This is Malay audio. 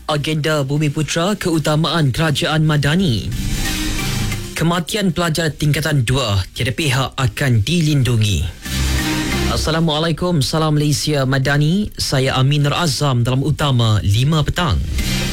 Agenda Bumiputra keutamaan kerajaan Madani. Kematian pelajar tingkatan 2 tiada pihak akan dilindungi. Assalamualaikum, salam Malaysia Madani. Saya Amin Nur Azam dalam Utama 5 petang.